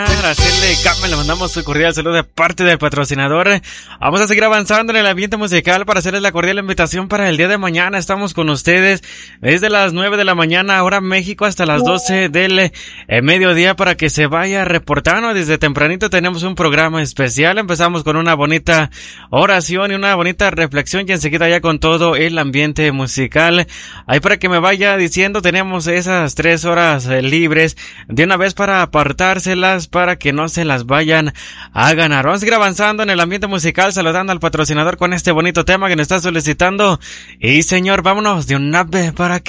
Araceli Cama, le mandamos su cordial saludo de parte del patrocinador. Vamos a seguir avanzando en el ambiente musical para hacerles la cordial invitación para el día de mañana. Estamos con ustedes desde las 9 de la mañana, hora México, hasta las 12 del mediodía para que se vaya reportando. Desde tempranito tenemos un programa especial. Empezamos con una bonita oración y una bonita reflexión y enseguida ya con todo el ambiente musical. Ahí para que me vaya diciendo, tenemos esas 3 horas libres de una vez para apartárselas, para que no se las vayan a ganar. Vamos a seguir avanzando en el ambiente musical, saludando al patrocinador con este bonito tema que nos está solicitando. Y señor, vámonos de una vez para que